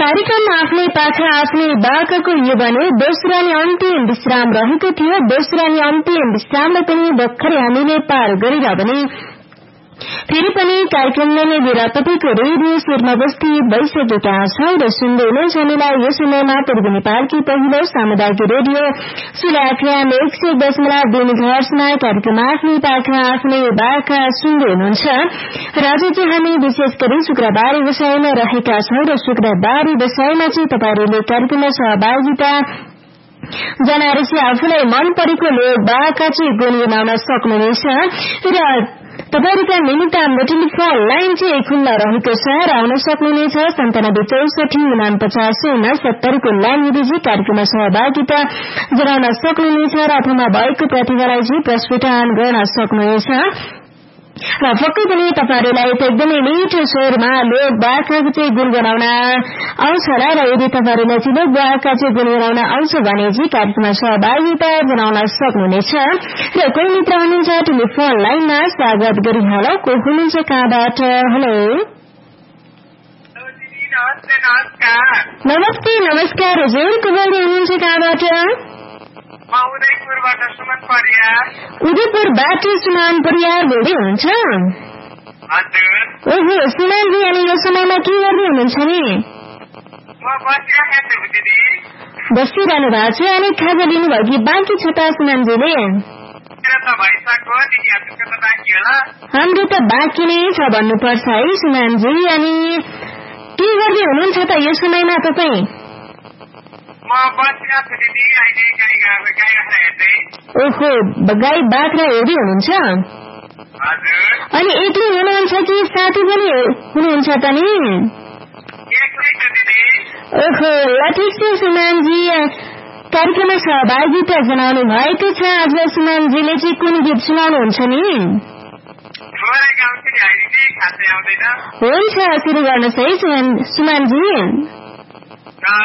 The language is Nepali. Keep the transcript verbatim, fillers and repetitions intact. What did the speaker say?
कार्यक्रम आफ्नै पाखा आफ्नै बाकाको यो भने दोस्रो अनि अन्तिम विश्राम रहेको थियो। दोस्रो अनि अन्तिम विश्रामलाई पनि भर्खरै हामीले पार गरेर भने फेरि पनि कार्यक्रमले विरापतिको रेडियो सेटमा बस्ती भइसकेका छौं र सुन्दै हुनुहुन्छ हामीलाई यो समयमा पूर्वी नेपालकी पहिलो सामुदायिक रेडियो सिलाफियाम एक सय दशमलव दुई मेगाहर्जमा कार्यक्रम आफ्नै पाखा आफ्नै बाका सुन्दै हुनुहुन्छ र आज चाहिँ हामी विशेष गरी शुक्रबार व्यवसायमा रहेका छौं र शुक्रबार व्यवसायमा चाहिँ तपाईहरूले कार्यक्रममा सहभागिता जनाएर चाहिँ आफूलाई मन परेको लोक बाका चाहिँ गुनगुनाउन सक्नुहुनेछ र तपाईहरुका निमित्त हाम्रो टेलिफोन लाइन चाहिँ खुल्ला रहेको छ र आउन सक्नुहुनेछ सन्तानब्बे चौसठी उनापचास उनसत्तर को लाइन यदि कार्यक्रममा सहभागिता जनाउन सक्नुहुनेछ र अथवा भएको प्रतिभालाई चाहिँ प्रस्फुटन गर्न सक्नुहुनेछ र पक्कै पनि तपाईहरुलाई एकदमै मिठो स्वरमा लोक बाकाको चाहिँ गुनगुनाउन आउँछ र यदि तपाईहरुलाई चाहिँ लोक बाका चाहिँ गुनगुनाउन आउँछ भने चाहिँ कार्यक्रममा सहभागिता जनाउन सक्नुहुनेछ र कोही मित्र हुनुहुन्छ टेलिफोन लाइनमा स्वागत गरिहाल को हुनुहुन्छ कहाँबाट हेलो नमस्ते नमस्कार हजुर को बोल्दै हुनुहुन्छ कहाँबाट उदयपुरबाट सुमन परियार उदयपुरबाट सुमन परियार बोल्दै हुनुहुन्छ ओहो सुमनजी अनि यो समयमा के गर्दै हुनुहुन्छ नि बसिरहनु भएको छ अनि खाजा लिनुभयो कि बाँकी छ त सुमनजीले हाम्रो त बाँकी नै छ भन्नुपर्छ है सुमनजी अनि के गर्दै हुनुहुन्छ त यो समयमा तपाईँ ओहो गाई बाख्रा हेर्दै हुनुहुन्छ अनि एक्लै हुनुहुन्छ कि साथी पनि हुनुहुन्छ त नि ओहो ल ठिक छ सुमनजी कार्यक्रममा सहभागिता जनाउनु भएको छ आज सुमनजीले चाहिँ कुन गीत सुनाउनुहुन्छ नि हुन्छ सुरु गर्नुहोस् है सुमनजी